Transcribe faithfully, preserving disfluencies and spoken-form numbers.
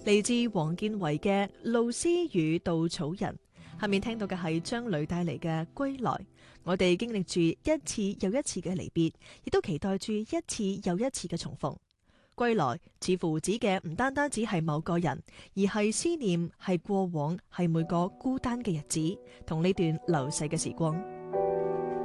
嚟自黃建維嘅《露絲與稻草人》，下面聽到嘅係張磊帶嚟嘅《歸來》。我哋經歷住一次又一次嘅離別，亦都期待住一次又一次嘅重逢。歸來似乎指嘅唔單單只係某個人，而係思念，係過往，係每個孤單嘅日子，同呢段流逝嘅時光。